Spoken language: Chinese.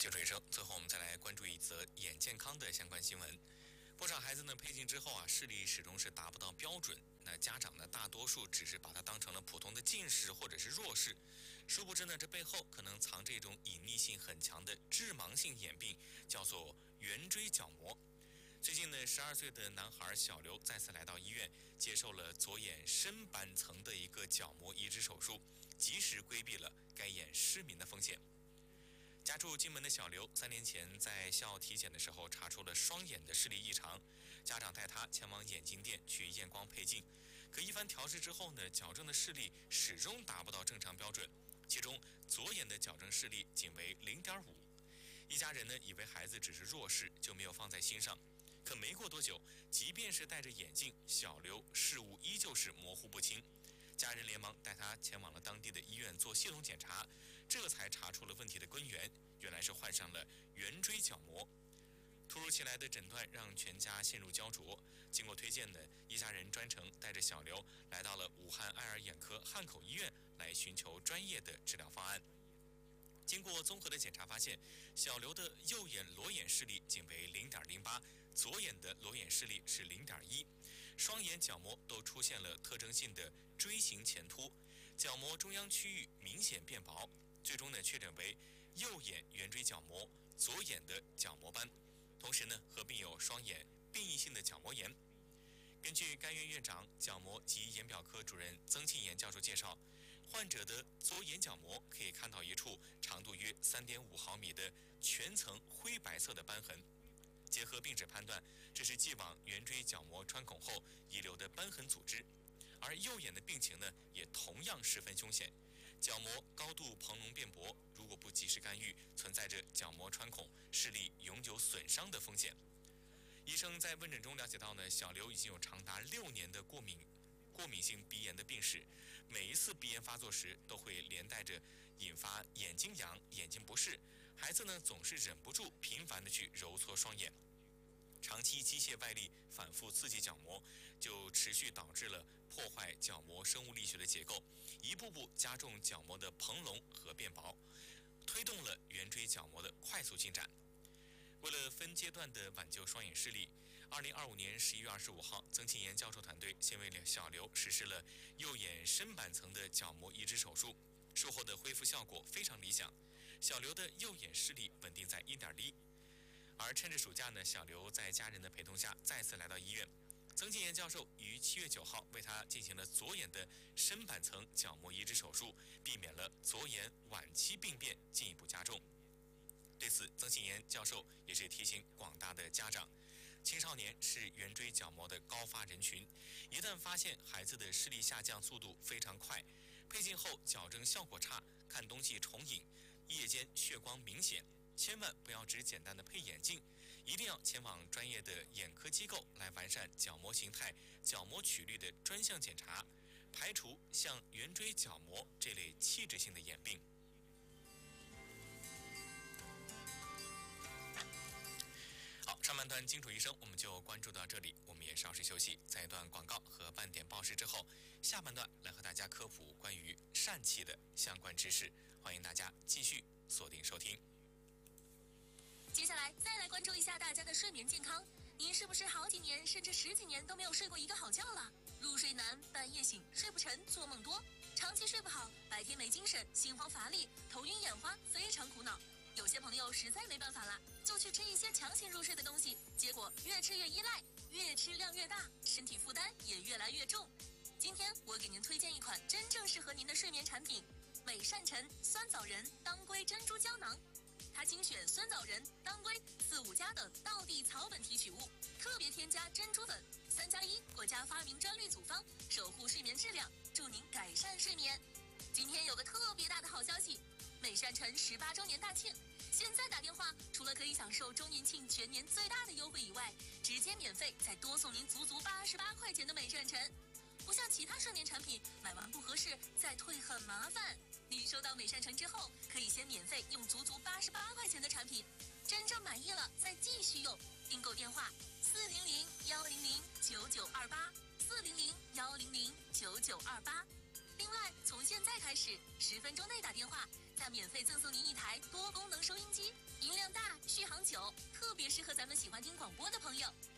就这一生，最后我们再来关注一则眼健康的相关新闻。不少孩子呢配镜之后视力始终是达不到标准，那家长呢大多数只是把它当成了普通的近视或者是弱视，殊不知呢这背后可能藏着一种隐匿性很强的致盲性眼病，叫做圆锥角膜。最近呢，12岁的男孩小刘再次来到医院，接受了左眼深板层的一个角膜移植手术，及时规避了该眼失明的风险。家住荆门的小刘，3年前在校体检的时候查出了双眼的视力异常，家长带他前往眼镜店去验光配镜，可一番调试之后呢，矫正的视力始终达不到正常标准，其中左眼的矫正视力仅为0.5。一家人呢以为孩子只是弱视，就没有放在心上。可没过多久，即便是戴着眼镜，小刘视物依旧是模糊不清。家人连忙带他前往了当地的医院做系统检查，这才查出了问题的根源，原来是患上了圆锥角膜。突如其来的诊断让全家陷入焦灼，经过推荐呢，一家人专程带着小刘来到了武汉爱尔眼科汉口医院来寻求专业的治疗方案。经过综合的检查发现，小刘的右眼裸眼视力仅为0.08，左眼的裸眼视力是0.1，双眼角膜都出现了特征性的锥形前凸，角膜中央区域明显变薄，最终呢确诊为右眼圆锥角膜，左眼的角膜斑，同时呢合并有双眼变异性的角膜炎。根据该院院长、角膜及眼表科主任曾庆岩教授介绍，患者的左眼角膜可以看到一处长度约3.5毫米的全层灰白色的斑痕。结合病史判断，这是既往圆锥角膜穿孔后遗留的斑痕组织。而右眼的病情呢，也同样十分凶险，角膜高度膨隆变薄，如果不及时干预，存在着角膜穿孔、视力永久损伤的风险。医生在问诊中了解到呢，小刘已经有长达6年的过敏性鼻炎的病史，每一次鼻炎发作时都会连带着引发眼睛痒、眼睛不适，孩子呢总是忍不住频繁的去揉搓双眼。长期机械外力反复刺激角膜，就持续导致了破坏角膜生物力学的结构，一步步加重角膜的膨隆和变薄，推动了圆锥角膜的快速进展。为了分阶段的挽救双眼视力，2025年11月25号，曾庆岩教授团队先为小刘实施了右眼深板层的角膜移植手术，术后的恢复效果非常理想，小刘的右眼视力稳定在1.1。而趁着暑假呢，小刘在家人的陪同下再次来到医院，曾庆岩教授于7月9号为他进行了左眼的深板层角膜移植手术，避免了左眼晚期病变进一步加重。对此，曾庆岩教授也是提醒广大的家长，青少年是圆锥角膜的高发人群，一旦发现孩子的视力下降速度非常快，配镜后矫正效果差，看东西重影，夜间血光明显，千万不要只简单的配眼镜，一定要前往专业的眼科机构来完善角膜形态、角膜曲率的专项检查，排除像圆锥角膜这类器质性的眼病。好，上半段金楚医生我们就关注到这里，我们也稍事休息，在一段广告和半点报时之后，下半段来和大家科普关于疝气的相关知识，欢迎大家继续锁定收听。 接下来再来关注一下大家的睡眠健康，您是不是好几年甚至10几年都没有睡过一个好觉了？入睡难，半夜醒，睡不沉，做梦多，长期睡不好，白天没精神，心慌乏力，头晕眼花，非常苦恼。有些朋友实在没办法了，就去吃一些强行入睡的东西，结果越吃越依赖，越吃量越大，身体负担也越来越重。今天我给您推荐一款真正适合您的睡眠产品——美善臣酸枣仁当归珍珠胶囊。它精选酸枣仁、当归、4、5加等道地草本提取物，特别添加珍珠粉，3+1国家发明专利组方，守护睡眠质量，助您改善睡眠。今天有个特别大的好消息，美善臣18周年大庆，现在打电话除了可以享受周年庆全年最大的优惠以外，直接免费再多送您足足88块钱的美善臣。不像其他睡眠产品，买完不合适再退很麻烦。您收到美善臣之后，可以先免费用足足88块钱的产品，真正满意了再继续用。订购电话400-100-9928，400-100-9928。另外，从现在开始，10分钟内打电话，再免费赠送您一台多功能收音机、音量大，续航久，特别适合咱们喜欢听广播的朋友。